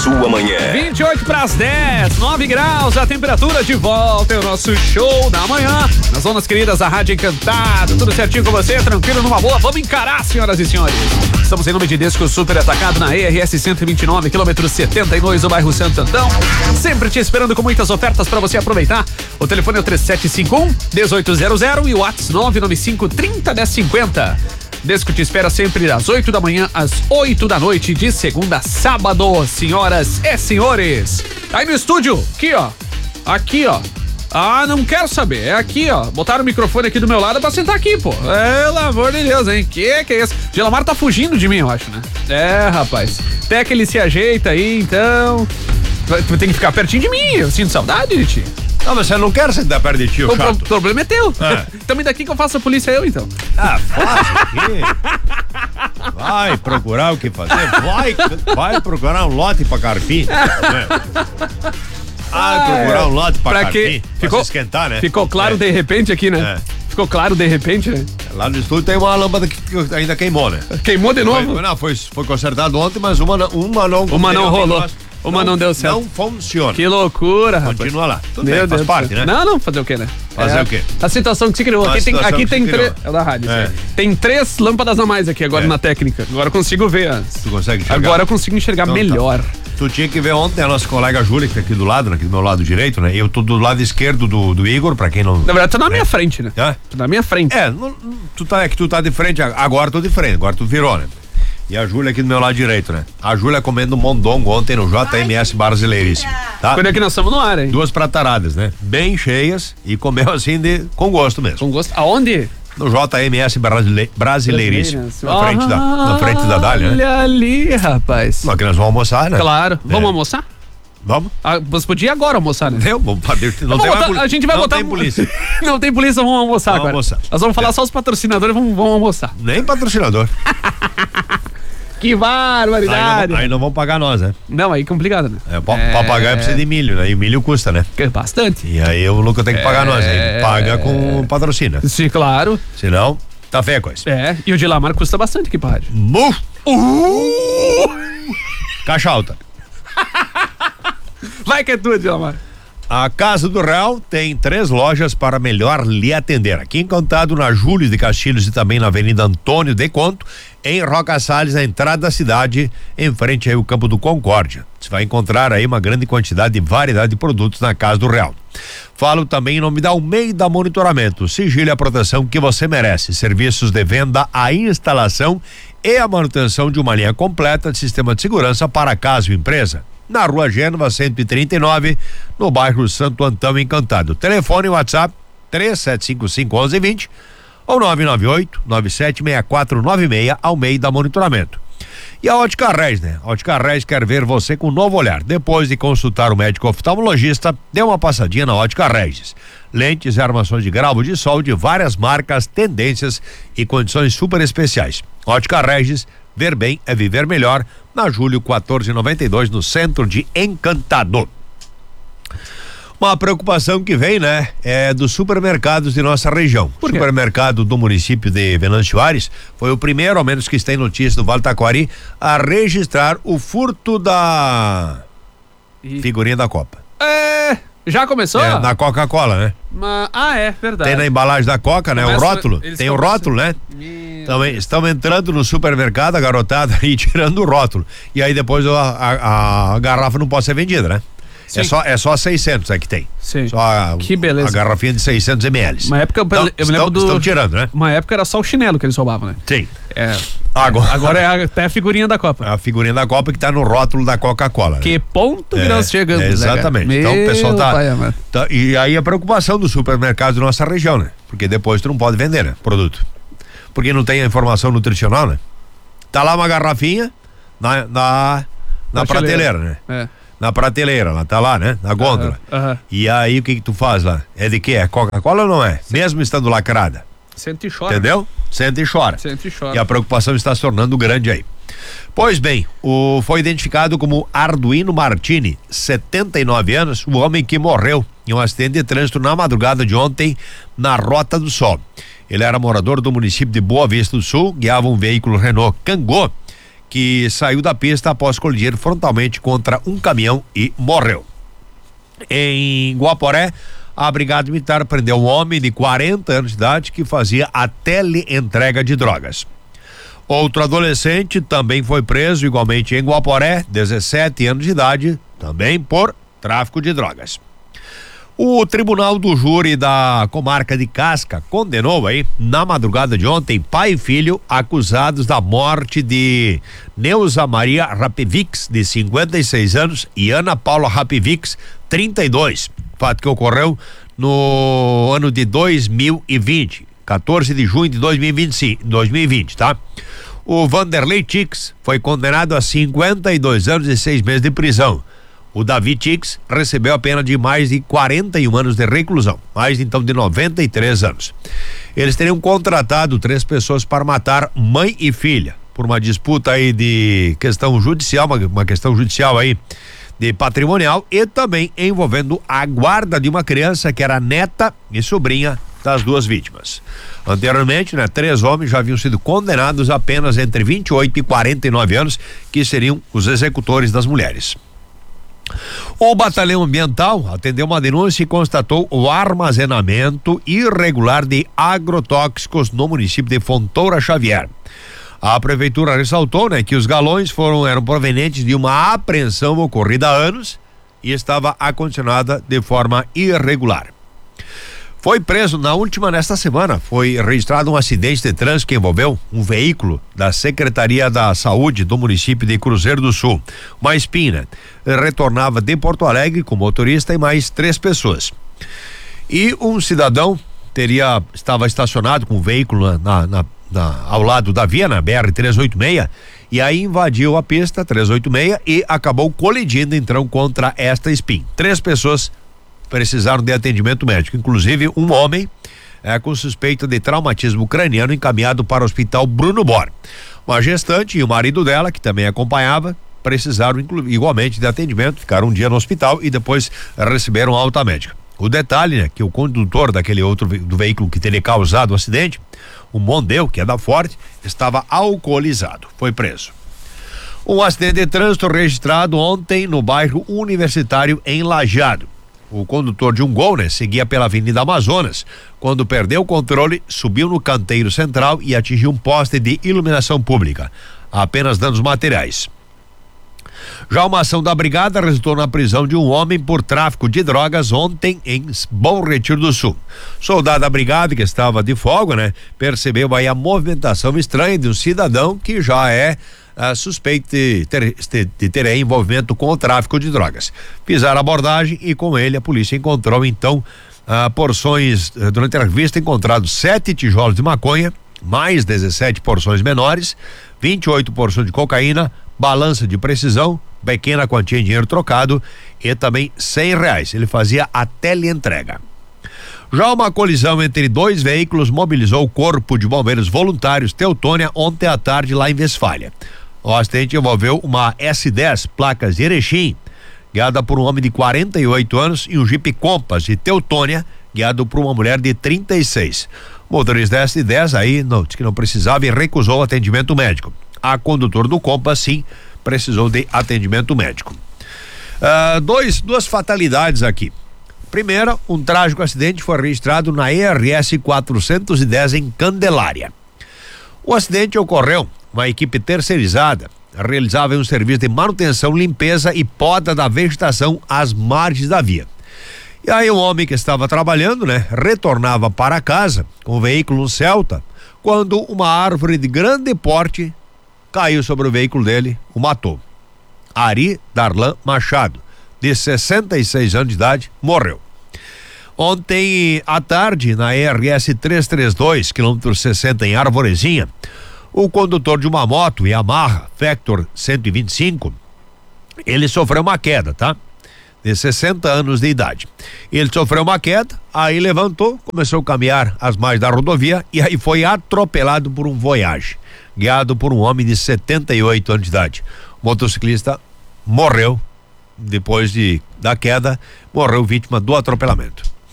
sua manhã. 28 para as 10, 9 graus, a temperatura de volta. É o nosso show da manhã. Nas zonas queridas da Rádio Encantada. Tudo certinho com você, tranquilo, numa boa. Vamos encarar, senhoras e senhores. Estamos em nome de Desco Super Atacado na ERS 129, quilômetro 72, do bairro Santo Antão. Sempre te esperando com muitas ofertas para você aproveitar. O telefone é o 3751-1800 e o WhatsApp 995-30-1050. Desco te espera sempre das 8 da manhã às 8 da noite, de segunda a sábado, senhoras e senhores. Tá aí no estúdio, aqui ó. Ah, não quero saber, é aqui ó. Botaram o microfone aqui do meu lado pra sentar aqui, pô. Pelo amor de Deus, hein? Que é isso? Gelamar tá fugindo de mim, eu acho, né? É, rapaz. Até que ele se ajeita aí, então... Tem que ficar pertinho de mim, eu sinto saudade de ti. Não, mas você não quer sentar perto de ti, o chato. O problema é teu. Então me daqui que eu faço a polícia então. Ah, faz aqui. Vai procurar o que fazer. Vai procurar um lote pra carpir. Procurar um lote pra carpir. Pra se esquentar, né? Ficou claro de repente aqui, né? Ficou claro de repente, né? Lá no estúdio tem uma lâmpada que ainda queimou, né? Queimou de novo? Foi consertado ontem, mas uma não rolou. Uma não deu certo. Não funciona. Que loucura, rapaz. Continua lá. Tudo bem, faz parte, né? Não, fazer o quê, né? Fazer o quê? A situação que se criou. Aqui tem três. É da rádio. Tem 3 lâmpadas a mais aqui agora na técnica. Agora eu consigo ver. Tu consegue enxergar? Agora eu consigo enxergar melhor. Tá. Tu tinha que ver ontem a nossa colega Júlia, que tá aqui do lado, aqui do meu lado direito, né? Eu tô do lado esquerdo do Igor, pra quem não... Na verdade, tu na minha frente, né? Tu na minha frente. Tu tá de frente, agora tô de frente, agora tu virou, né? E a Júlia aqui do meu lado direito, né? A Júlia comendo mondongo ontem no JMS Brasileiríssimo, tá? Quando é que nós estamos no ar, hein? 2 prataradas, né? Bem cheias e comeu assim com gosto mesmo. Com gosto? Aonde? No JMS Brasileiríssimo. Na frente da Dália, né? Olha ali, rapaz. Só que nós vamos almoçar, né? Claro. Vamos almoçar? Vamos? Você podia ir agora almoçar, né? Não tem mais polícia. A gente vai botar. Não tem polícia. Não tem polícia, vamos almoçar agora. Nós vamos falar só os patrocinadores, vamos almoçar. Nem patrocinador. Que barbaridade. Aí não vão pagar nós, né? Não, aí é complicado, né? Pra pagar precisa de milho, né? E milho custa, né? Bastante. E aí o Luca tem que pagar nós, aí paga com patrocina. Sim, claro. Senão, tá feia a coisa. E o de Lamar custa bastante aqui pra rádio. Caixa alta. Vai que é tua, de Lamar. A Casa do Real tem 3 lojas para melhor lhe atender. Aqui Encantado, na Júlio de Castilhos e também na Avenida Antônio de Conto, em Roca Salles, na entrada da cidade, em frente aí ao Campo do Concórdia. Você vai encontrar aí uma grande quantidade e variedade de produtos na Casa do Real. Falo também em nome da Almeida Monitoramento, sigilo e a proteção que você merece. Serviços de venda, a instalação e a manutenção de uma linha completa de sistema de segurança para casa ou empresa. Na Rua Gênova 139, no bairro Santo Antão Encantado. Telefone e WhatsApp 3755-1120 ou 998-976496, Almeida Monitoramento. E a Ótica Reis, né? A Ótica Reis quer ver você com um novo olhar. Depois de consultar o médico oftalmologista, dê uma passadinha na Ótica Reis. Lentes e armações de grau de sol de várias marcas, tendências e condições super especiais. Ótica Regis, ver bem é viver melhor, na Júlio 1492, no centro de Encantado. Uma preocupação que vem, né, é dos supermercados de nossa região. O supermercado do município de Venâncio Aires foi o primeiro, ao menos que está em notícia do Vale Taquari, a registrar o furto da figurinha da Copa. Já começou? Na Coca-Cola, né? É verdade. Tem na embalagem da Coca, né? O rótulo. Tem o rótulo, né? Também estão entrando no supermercado, a garotada aí tirando o rótulo. E aí depois a garrafa não pode ser vendida, né? Sim. É só 600 que tem. Sim. Só que beleza. A garrafinha de 600 ml. Uma época eu me lembro estão tirando, né? Uma época era só o chinelo que eles roubavam, né? Sim. Agora é até a figurinha da Copa. A figurinha da Copa que tá no rótulo da Coca-Cola. Que ponto que nós chegamos, exatamente. Né, então o pessoal tá. E aí a preocupação do supermercado da nossa região, né? Porque depois tu não pode vender, né? Produto. Porque não tem a informação nutricional, né? Tá lá uma garrafinha na prateleira, né? Na prateleira, ela tá lá, né? Na gôndola. E aí o que tu faz lá? É de quê? É Coca-Cola ou não é? Sim. Mesmo estando lacrada. Sente e chora. Entendeu? Sente e chora. Sente e chora. E a preocupação está se tornando grande aí. Pois bem, foi identificado como Arduino Martini, 79 anos, o homem que morreu em um acidente de trânsito na madrugada de ontem na Rota do Sol. Ele era morador do município de Boa Vista do Sul, guiava um veículo Renault Kangoo, que saiu da pista após colidir frontalmente contra um caminhão e morreu. Em Guaporé, a Brigada Militar prendeu um homem de 40 anos de idade que fazia a teleentrega de drogas. Outro adolescente também foi preso, igualmente em Guaporé, 17 anos de idade, também por tráfico de drogas. O Tribunal do Júri da Comarca de Casca condenou aí, na madrugada de ontem, pai e filho acusados da morte de Neuza Maria Rapevics, de 56 anos, e Ana Paula Rapevics, 32. Fato que ocorreu no ano de 2020, 14 de junho de 2020, tá? O Vanderlei Tix foi condenado a 52 anos e 6 meses de prisão. O Davi Tix recebeu a pena de mais de 41 anos de reclusão, mais então de 93 anos. Eles teriam contratado 3 pessoas para matar mãe e filha, por uma disputa aí de questão judicial, uma questão judicial aí de patrimonial, e também envolvendo a guarda de uma criança que era neta e sobrinha das duas vítimas. Anteriormente, 3 homens já haviam sido condenados a penas entre 28 e 49 anos, que seriam os executores das mulheres. O Batalhão Ambiental atendeu uma denúncia e constatou o armazenamento irregular de agrotóxicos no município de Fontoura Xavier. A prefeitura ressaltou, que os galões eram provenientes de uma apreensão ocorrida há anos e estava acondicionada de forma irregular. Foi preso nesta semana, foi registrado um acidente de trânsito que envolveu um veículo da Secretaria da Saúde do município de Cruzeiro do Sul. Uma Espina retornava de Porto Alegre com motorista e mais 3 pessoas. E um cidadão estava estacionado com o veículo ao lado da via, na BR-386, e aí invadiu a pista 386 e acabou colidindo então contra esta Espin. 3 pessoas precisaram de atendimento médico, inclusive um homem com suspeita de traumatismo craniano encaminhado para o Hospital Bruno Bor. Uma gestante e o marido dela, que também acompanhava, precisaram igualmente de atendimento, ficaram um dia no hospital e depois receberam alta médica. O detalhe, que o condutor do veículo que teria causado o acidente, o Mondeu, que é da Forte, estava alcoolizado, foi preso. Um acidente de trânsito registrado ontem no bairro Universitário, em Lajeado. O condutor de um Gol, seguia pela Avenida Amazonas. Quando perdeu o controle, subiu no canteiro central e atingiu um poste de iluminação pública. Apenas danos materiais. Já uma ação da brigada resultou na prisão de um homem por tráfico de drogas ontem em Bom Retiro do Sul. Soldado da brigada, que estava de folga, percebeu aí a movimentação estranha de um cidadão que já é suspeito de ter envolvimento com o tráfico de drogas. Fizeram a abordagem e com ele a polícia encontrou então porções, durante a revista encontrados 7 tijolos de maconha, mais 17 porções menores, 28 porções de cocaína, balança de precisão, pequena quantia em dinheiro trocado e também R$100. Ele fazia a teleentrega. Já uma colisão entre 2 veículos mobilizou o Corpo de Bombeiros Voluntários Teutônia ontem à tarde lá em Westfália. O acidente envolveu uma S10 placas de Erechim, guiada por um homem de 48 anos, e um Jeep Compass de Teutônia, guiado por uma mulher de 36. O motorista da S10 aí disse que não precisava e recusou atendimento médico. A condutor do Compass, sim, precisou de atendimento médico. Duas fatalidades aqui. Primeira, um trágico acidente foi registrado na ERS 410 em Candelária. O acidente ocorreu, uma equipe terceirizada realizava um serviço de manutenção, limpeza e poda da vegetação às margens da via. E aí o homem que estava trabalhando, retornava para casa com o veículo um Celta, quando uma árvore de grande porte caiu sobre o veículo dele, o matou. Ari Darlan Machado, de 66 anos de idade, morreu. Ontem à tarde, na ERS 332, quilômetro 60 em Arvorezinha, o condutor de uma moto Yamaha Factor 125, ele sofreu uma queda, tá? De 60 anos de idade. Ele sofreu uma queda, aí levantou, começou a caminhar às margens da rodovia e aí foi atropelado por um Voyage, guiado por um homem de 78 anos de idade. O motociclista morreu depois da queda, morreu vítima do atropelamento.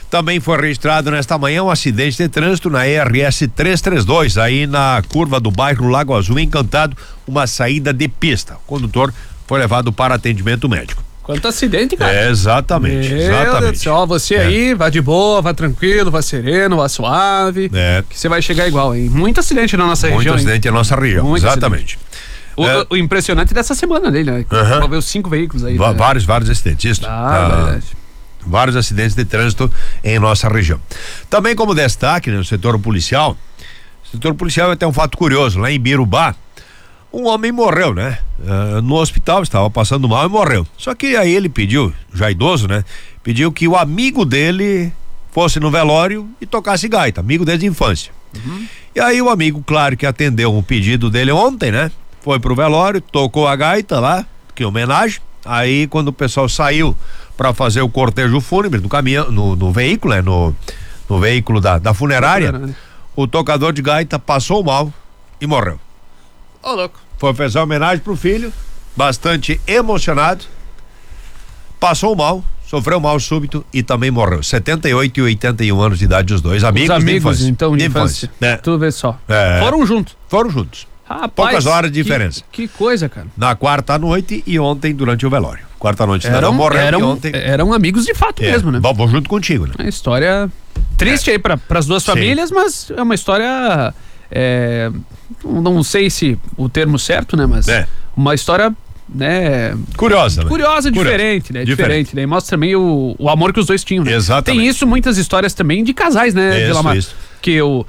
Também foi registrado nesta manhã um acidente de trânsito na ERS 332, aí na curva do bairro Lago Azul, Encantado, uma saída de pista. O condutor foi levado para atendimento médico. Quanto acidente, cara. Exatamente. Meu Deus do céu, você aí, vá de boa, vá tranquilo, vá sereno, vá suave, que você vai chegar igual, hein? Muito acidente na nossa região. Muito acidente na nossa região, muito exatamente. O impressionante dessa semana dele, né? Envolveu 5 veículos aí. Vários acidentes, isso. Verdade. Vários acidentes de trânsito em nossa região. Também como destaque, no setor policial vai ter um fato curioso, lá em Birubá, um homem morreu, né? No hospital, estava passando mal e morreu. Só que aí ele pediu, já idoso, né? Pediu que o amigo dele fosse no velório e tocasse gaita, amigo desde a infância. E aí o amigo, claro que atendeu o pedido dele ontem, né? Foi pro velório, tocou a gaita lá, que homenagem. Aí quando o pessoal saiu para fazer o cortejo fúnebre no caminhão, no veículo, né? No veículo da funerária, o tocador de gaita passou mal e morreu. Ô, louco. Foi fazer homenagem pro filho, bastante emocionado, passou mal, sofreu mal súbito e também morreu. 78 e 81 anos de idade, os dois amigos de infância. Então, de infância. Tu vê só. Foram juntos. Rapaz, poucas horas de diferença. Que coisa, cara. Na quarta noite e ontem durante o velório. Quarta noite morreu e ontem. Eram amigos de fato mesmo, né? Vamos junto contigo, né? Uma história triste aí para as duas famílias, mas é uma história, não sei se o termo certo, né? Mas uma história, né? Curiosa, diferente, né? Diferente, né? E mostra também o amor que os dois tinham, né? Exatamente. Tem isso, muitas histórias também de casais, né? Isso. Que o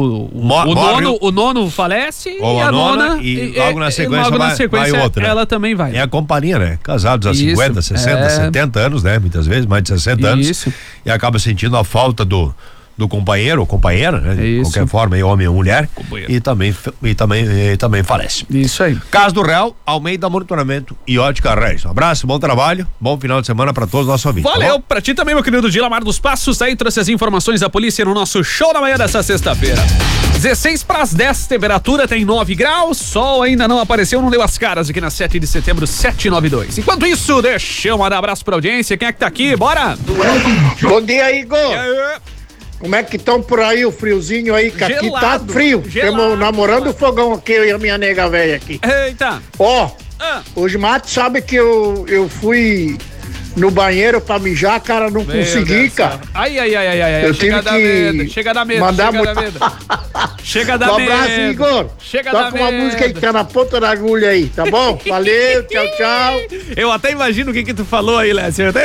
nono falece ou e a nona e logo na sequência vai outra, né? Ela também vai. É a companhia, né? Casados há 50, 60, 70 anos, né? Muitas vezes, mais de 60 anos. E acaba sentindo a falta do companheiro ou companheira, né? De qualquer forma, homem ou mulher, e também falece. Isso aí. Caso do Real, Almeida Monitoramento e Ótica Reis. Um abraço, bom trabalho, bom final de semana pra todos os nossos ouvintes. Valeu, pra ti também, meu querido Dilamar dos Passos, aí trouxe as informações da polícia no nosso show da manhã dessa sexta-feira. 16 para as 10, temperatura tem 9 graus, sol ainda não apareceu, não deu as caras aqui na 7 de setembro, 792. Enquanto isso, deixa eu mandar um abraço pra audiência, quem é que tá aqui? Bora! Bom dia, Igor! Como é que estão por aí o friozinho aí? Que aqui tá frio. Estamos namorando o fogão aqui, eu e a minha nega velha aqui. Eita! Hoje Mato sabe que eu fui no banheiro pra mijar, cara, não consegui, cara. Ai. Eu tive que chega da mesa. Chega da mesa. Um abraço, Igor. Toca uma música aí que tá na ponta da agulha aí, tá bom? Valeu, tchau. Eu até imagino o que tu falou aí, Lécio.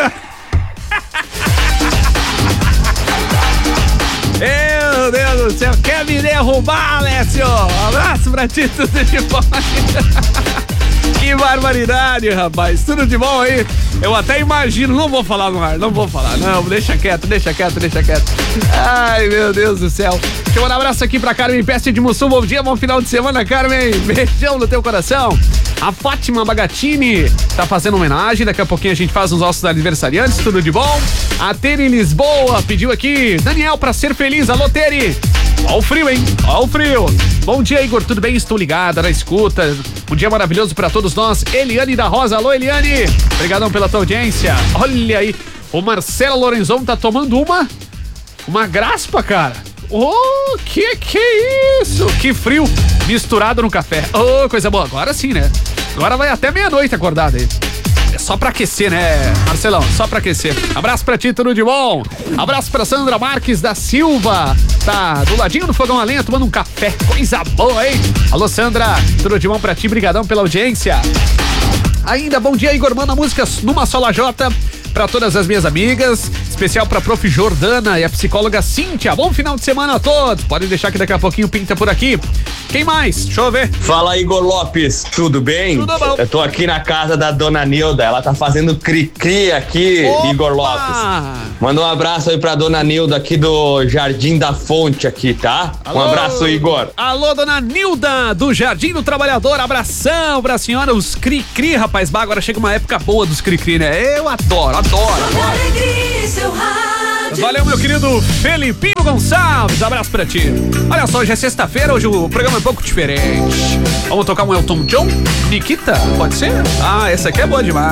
Meu Deus do céu, quer me derrubar, Lécio? Abraço pra ti, tudo de bom. Que barbaridade, rapaz, tudo de bom aí? Eu até imagino, não vou falar no ar, não, deixa quieto. Ai, meu Deus do céu. Deixa eu mandar um abraço aqui pra Carmen Peste de Mussum, bom dia, bom final de semana, Carmen, beijão no teu coração. A Fátima Bagatini tá fazendo homenagem, daqui a pouquinho a gente faz os nossos aniversariantes, tudo de bom. A Tere Lisboa pediu aqui, Daniel, pra ser feliz, alô Tere. Ó o frio, hein? Ó o frio. Bom dia, Igor, tudo bem? Estou ligada na escuta. Um dia maravilhoso pra todos nós. Eliane da Rosa, alô Eliane. Obrigadão pela tua audiência. Olha aí, o Marcelo Lorenzon tá tomando uma graspa, cara. Oh, que é isso? Que frio misturado no café. Oh, coisa boa. Agora sim, né? Agora vai até meia-noite acordado aí. É só pra aquecer, né, Marcelão? Só pra aquecer. Abraço pra ti, tudo de bom. Abraço pra Sandra Marques da Silva. Tá do ladinho do fogão a lenha tomando um café. Coisa boa, hein? Alô, Sandra. Tudo de bom pra ti. Brigadão pela audiência. Ainda, bom dia, Igor. Manda músicas numa só lajota pra todas as minhas amigas, especial pra prof. Jordana e a psicóloga Cíntia. Bom final de semana a todos. Pode deixar que daqui a pouquinho pinta por aqui. Quem mais? Deixa eu ver. Fala, Igor Lopes, tudo bem? Tudo bom. Eu tô aqui na casa da dona Nilda, ela tá fazendo cri-cri aqui. Opa! Igor Lopes. Manda um abraço aí pra dona Nilda aqui do Jardim da Fonte aqui, tá? Alô. Um abraço, Igor. Alô, dona Nilda do Jardim do Trabalhador, abração pra senhora, os cri-cri, rapaz. Agora chega uma época boa dos cri-cri, né? Eu adoro. Valeu, meu querido Felipinho Gonçalves, abraço pra ti. Olha só, hoje é sexta-feira, hoje o programa é um pouco diferente. Vamos tocar um Elton John? Nikita, pode ser? Ah, essa aqui é boa demais.